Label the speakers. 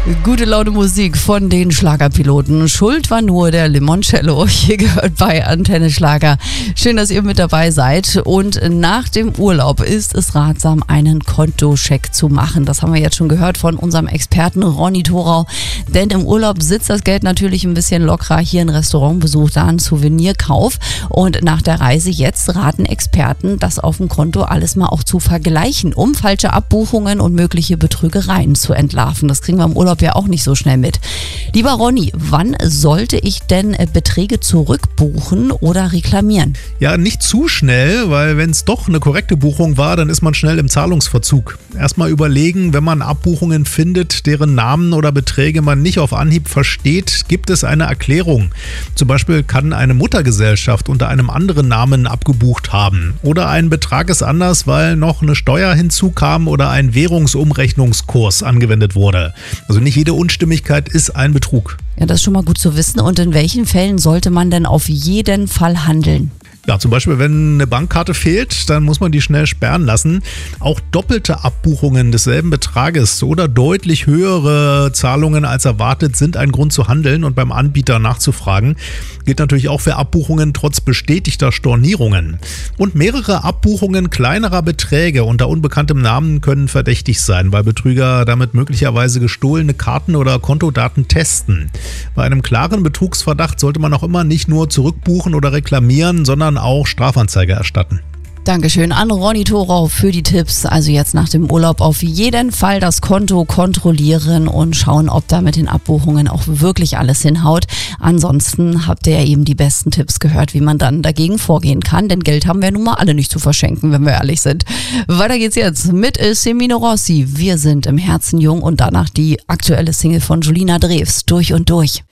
Speaker 1: Gute Laune Musik von den Schlagerpiloten. Schuld war nur der Limoncello. Hier gehört bei Antenne Schlager. Schön, dass ihr mit dabei seid. Und nach dem Urlaub ist es ratsam, einen Kontocheck zu machen. Das haben wir jetzt schon gehört von unserem Experten Ronny Thorau. Denn im Urlaub sitzt das Geld natürlich ein bisschen lockerer. Hier ein Restaurantbesuch, da ein Souvenirkauf. Und nach der Reise jetzt raten Experten, das auf dem Konto alles mal auch zu vergleichen, um falsche Abbuchungen und mögliche Betrügereien zu entlarven. Das kriegen wir im Urlaub ja auch nicht so schnell mit. Lieber Ronny, wann sollte ich denn Beträge zurückbuchen oder reklamieren?
Speaker 2: Ja, nicht zu schnell, weil wenn es doch eine korrekte Buchung war, dann ist man schnell im Zahlungsverzug. Erstmal überlegen, wenn man Abbuchungen findet, deren Namen oder Beträge man nicht auf Anhieb versteht, gibt es eine Erklärung. Zum Beispiel kann eine Muttergesellschaft unter einem anderen Namen abgebucht haben. Oder ein Betrag ist anders, weil noch eine Steuer hinzukam oder ein Währungsumrechnungskurs angewendet wurde. Also nicht jede Unstimmigkeit ist ein Betrug.
Speaker 1: Ja, das ist schon mal gut zu wissen. Und in welchen Fällen sollte man denn auf jeden Fall handeln?
Speaker 2: Ja, zum Beispiel, wenn eine Bankkarte fehlt, dann muss man die schnell sperren lassen. Auch doppelte Abbuchungen desselben Betrages oder deutlich höhere Zahlungen als erwartet sind ein Grund zu handeln und beim Anbieter nachzufragen. Gilt natürlich auch für Abbuchungen trotz bestätigter Stornierungen. Und mehrere Abbuchungen kleinerer Beträge unter unbekanntem Namen können verdächtig sein, weil Betrüger damit möglicherweise gestohlene Karten oder Kontodaten testen. Bei einem klaren Betrugsverdacht sollte man auch immer nicht nur zurückbuchen oder reklamieren, sondern auch Strafanzeige erstatten.
Speaker 1: Dankeschön an Ronny Thorau für die Tipps. Also jetzt nach dem Urlaub auf jeden Fall das Konto kontrollieren und schauen, ob da mit den Abbuchungen auch wirklich alles hinhaut. Ansonsten habt ihr ja eben die besten Tipps gehört, wie man dann dagegen vorgehen kann. Denn Geld haben wir nun mal alle nicht zu verschenken, wenn wir ehrlich sind. Weiter geht's jetzt mit Semino Rossi. Wir sind im Herzen jung und danach die aktuelle Single von Julina Drews, Durch und Durch.